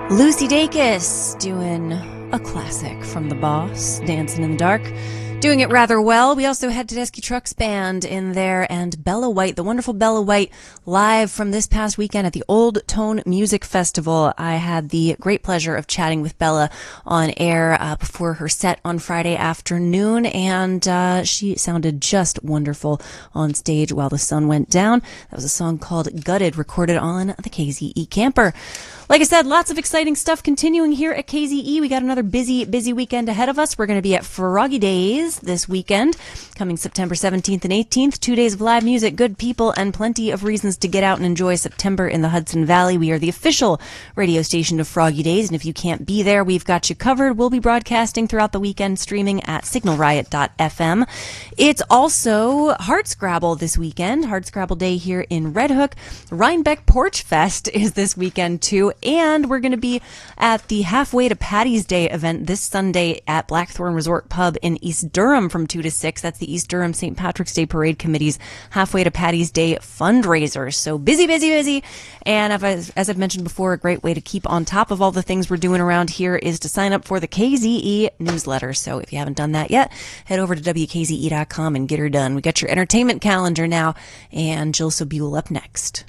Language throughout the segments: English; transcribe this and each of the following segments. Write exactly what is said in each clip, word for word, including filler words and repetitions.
Lucy Dacus doing a classic from The Boss, Dancing in the Dark. Doing it rather well. We also had Tedeschi Trucks Band in there and Bella White, the wonderful Bella White, live from this past weekend at the Old Tone Music Festival. I had the great pleasure of chatting with Bella on air uh, before her set on Friday afternoon, and uh, she sounded just wonderful on stage while the sun went down. That was a song called Gutted, recorded on the K Z E Camper. Like I said, lots of exciting stuff continuing here at K Z E. We got another busy, busy weekend ahead of us. We're going to be at Froggy Days this weekend, coming September seventeenth and eighteenth. Two days of live music, good people, and plenty of reasons to get out and enjoy September in the Hudson Valley. We are the official radio station of Froggy Days, and if you can't be there, we've got you covered. We'll be broadcasting throughout the weekend, streaming at signal riot dot f m. It's also Hardscrabble this weekend, Hardscrabble Day here in Red Hook. Rhinebeck Porch Fest is this weekend, too. And we're going to be at the Halfway to Patty's Day event this Sunday at Blackthorn Resort Pub in East Durham from two to six. That's the East Durham Saint Patrick's Day Parade Committee's Halfway to Patty's Day fundraiser. So busy, busy, busy. And as I've mentioned before, a great way to keep on top of all the things we're doing around here is to sign up for the K Z E newsletter. So if you haven't done that yet, head over to W K Z E dot com and get her done. We got your entertainment calendar now, and Jill Sobule up next.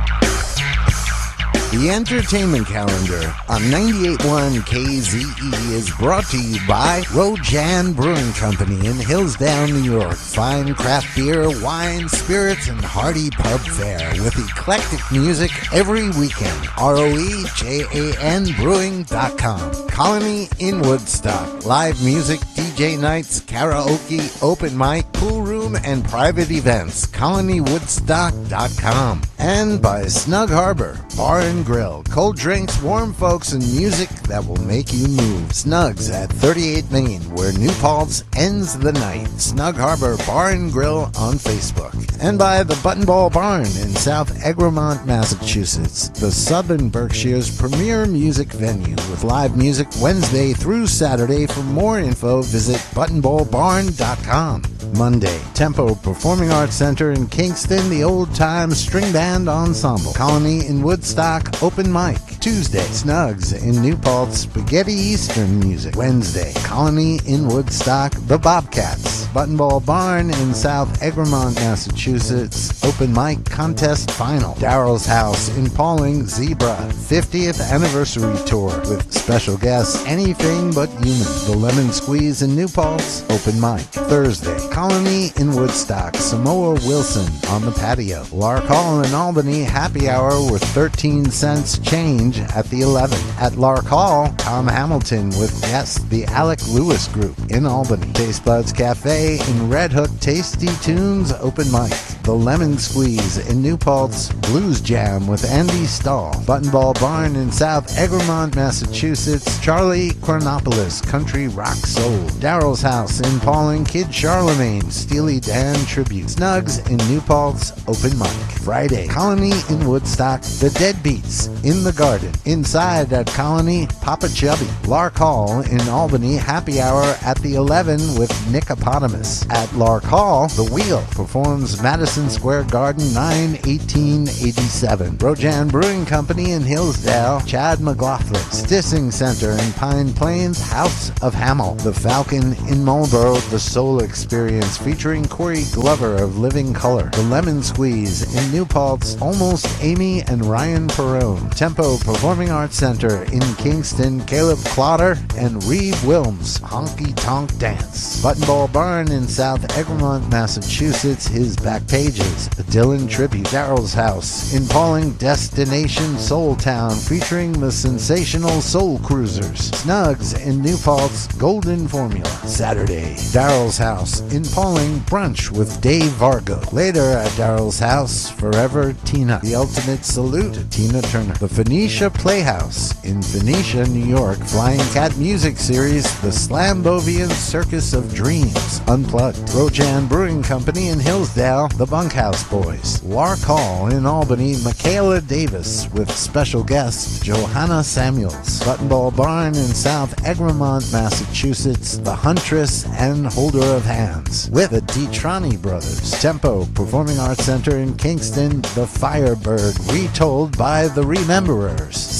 The Entertainment Calendar on ninety-eight point one K Z E is brought to you by Rojan Brewing Company in Hillsdale, New York. Fine craft beer, wine, spirits, and hearty pub fare with eclectic music every weekend. R O E J A N Brewing dot com. Colony in Woodstock. Live music, D J nights, karaoke, open mic, pool room, and private events. Colony Woodstock dot com. And by Snug Harbor Bar and Grill. Cold drinks, warm folks, and music that will make you move. Snug's at thirty-eight Main, where New Paltz ends the night. Snug Harbor Bar and Grill on Facebook. And by the Buttonball Barn in South Egremont, Massachusetts, the Southern Berkshire's premier music venue with live music Wednesday through Saturday. For more info, visit buttonball barn dot com. Monday, Tempo Performing Arts Center in Kingston, the Old Time String Band Ensemble. Colony in Woodstock, open mic. Tuesday, Snugs in New Paltz, Spaghetti Eastern music. Wednesday, Colony in Woodstock, the Bobcats. Buttonball Barn in South Egremont, Massachusetts, open mic contest final. Daryl's House in Pauling, Zebra, fiftieth anniversary tour with special guests Anything But Human. The Lemon Squeeze in New Paltz, open mic. Thursday, Colony in Woodstock, Samoa Wilson on the patio. Lark Hall in Albany, happy hour with thirteen cents change at the eleven. At Lark Hall, Tom Hamilton with guest the Alec Lewis Group in Albany. Taste Buds Cafe in Red Hook, Tasty Tunes open mic. The Lemon Squeeze in New Paltz, Blues Jam with Andy Stahl. Buttonball Barn in South Egremont, Massachusetts, Charlie Chronopoulos Country Rock Soul. Daryl's House in Pauling, Kid Charlemagne, Steely Dan Tribute. Snugs in New Paltz, open mic. Friday, Colony in Woodstock, The Deadbeats in the Garden. Inside at Colony, Papa Chubby. Lark Hall in Albany, happy hour at the eleven with Nickopotamus. At Lark Hall, The Wheel performs Madison Square Garden nine eighteen eighty-seven. Rojan Brewing Company in Hillsdale, Chad McLaughlin. Stissing Center in Pine Plains, House of Hamel. The Falcon in Marlboro, The Soul Experience featuring Corey Glover of Living Color. The Lemon Squeeze in New Paltz, Almost Amy and Ryan Perone. Tempo Performing Arts Center in Kingston, Caleb Clotter and Reeve Wilms, Honky Tonk Dance. Buttonball Barn in South Egremont, Massachusetts, His Back Pages, a Dylan Tribute. Daryl's House in Pauling, Destination Soul Town featuring the sensational Soul Cruisers. Snugs in New Paltz, Golden Formula. Saturday, Daryl's House in Pauling, brunch with Dave Vargo. Later at Daryl's House, Forever Tina. The Ultimate Salute to Tina Turner. The Phoenicia Playhouse in Phoenicia, New York. Flying Cat Music Series, The Slambovian Circus of Dreams. Unplugged. Rojan Brewing Company in Hillsdale, The Bunkhouse Boys. Lark Hall in Albany, Michaela Davis with special guest Johanna Samuels. Buttonball Barn in South Egremont, Massachusetts, The Huntress and Holder of Hands with the Detrani Brothers. Tempo Performing Arts Center in Kingston, The Firebird, retold by The Rememberers.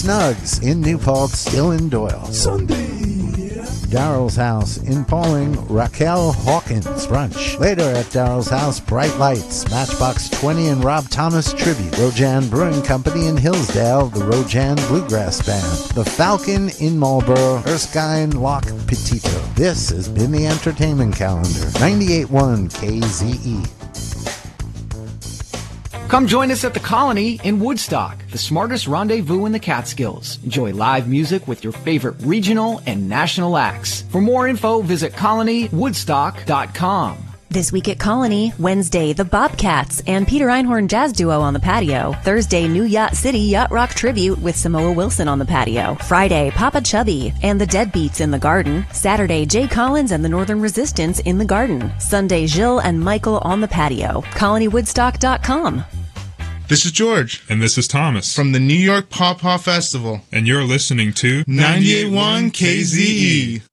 Snugs in New Paltz, still in Doyle. Sunday. Daryl's House in Pauling, Raquel Hawkins brunch. Later at Daryl's House, Bright Lights, Matchbox twenty and Rob Thomas tribute. Rojan Brewing Company in Hillsdale, the Rojan Bluegrass Band. The Falcon in Marlborough, Erskine Lock Petito. This has been the entertainment calendar. ninety-eight point one K Z E. Come join us at the Colony in Woodstock, the smartest rendezvous in the Catskills. Enjoy live music with your favorite regional and national acts. For more info, visit colony woodstock dot com. This week at Colony, Wednesday, the Bobcats and Peter Einhorn Jazz Duo on the patio. Thursday, New Yacht City Yacht Rock Tribute with Samoa Wilson on the patio. Friday, Papa Chubby and the Deadbeats in the Garden. Saturday, Jay Collins and the Northern Resistance in the Garden. Sunday, Jill and Michael on the patio. colony woodstock dot com. This is George. And this is Thomas. From the New York Pop Pop Festival. And you're listening to ninety-eight point one K Z E.